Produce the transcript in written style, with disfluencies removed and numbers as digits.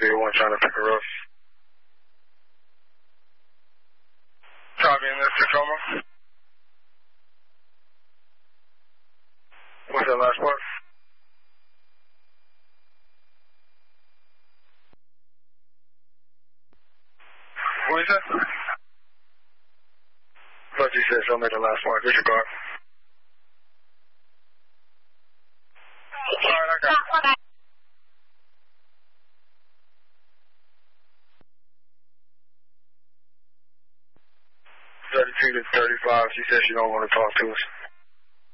1 trying to pick her up. Copy in this Tacoma. What's that last part? What is that? Thought you said something at the last part. Disregard. Alright, I got it. 32 to 35. She said she don't want to talk to us.